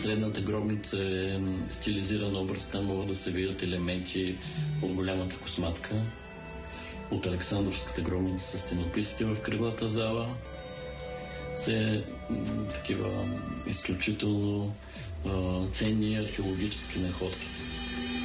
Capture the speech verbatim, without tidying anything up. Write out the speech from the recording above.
средната гробница е стилизиран образ. Там могат да се видят елементи от голямата косматка. От Александровската гробница са стенописите в кръглата зала. Все такива изключително а, ценни археологически находки.